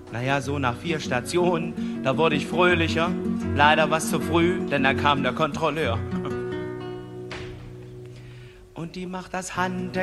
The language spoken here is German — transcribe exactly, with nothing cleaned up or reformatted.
Naja, so nach vier Stationen, da wurde ich fröhlicher. Leider was zu früh, denn da kam der Kontrolleur. Und die macht das Handtuch